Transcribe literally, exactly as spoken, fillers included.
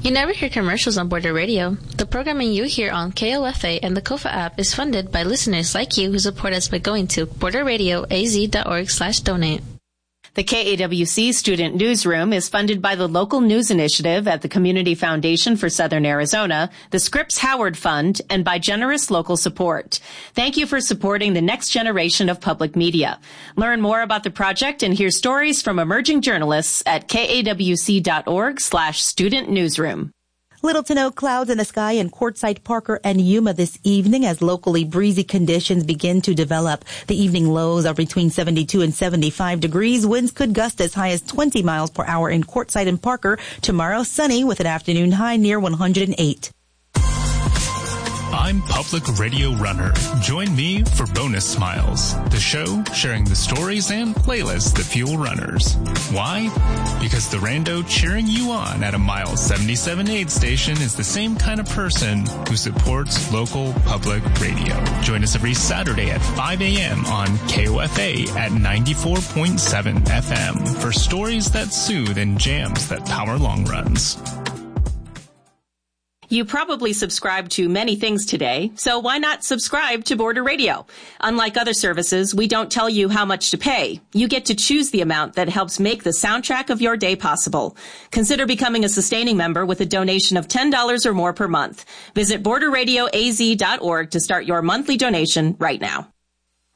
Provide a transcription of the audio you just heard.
You never hear commercials on Border Radio. The programming you hear on K O F A and the Kofa app is funded by listeners like you who support us by going to border radio a z dot org slash donate. The K A W C Student Newsroom is funded by the Local News Initiative at the Community Foundation for Southern Arizona, the Scripps Howard Fund, and by generous local support. Thank you for supporting the next generation of public media. Learn more about the project and hear stories from emerging journalists at kawc.org slash student newsroom. Little to no clouds in the sky in Quartzsite, Parker, and Yuma this evening as locally breezy conditions begin to develop. The evening lows are between seventy-two and seventy-five degrees. Winds could gust as high as twenty miles per hour in Quartzsite and Parker. Tomorrow, sunny with an afternoon high near one hundred eight. I'm Public Radio Runner. Join me for Bonus Smiles, the show sharing the stories and playlists that fuel runners. Why? Because the rando cheering you on at a mile seventy-seven aid station is the same kind of person who supports local public radio. Join us every Saturday at five a.m. on K O F A at ninety-four point seven F M for stories that soothe and jams that power long runs. You probably subscribe to many things today, so why not subscribe to Border Radio? Unlike other services, we don't tell you how much to pay. You get to choose the amount that helps make the soundtrack of your day possible. Consider becoming a sustaining member with a donation of ten dollars or more per month. Visit border radio a z dot org to start your monthly donation right now.